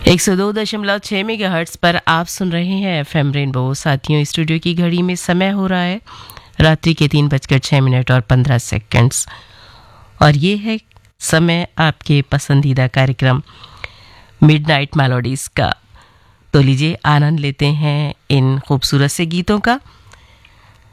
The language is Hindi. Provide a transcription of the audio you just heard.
102.6 मेगाहर्ट्ज़ पर आप सुन रहे हैं एफएम रेनबो। साथियों, स्टूडियो की घड़ी में समय हो रहा है रात्रि के 3:06 और 15 सेकंड्स, और ये है समय आपके पसंदीदा कार्यक्रम मिडनाइट मेलोडीज़ का। तो लीजिए आनंद लेते हैं इन खूबसूरत से गीतों का।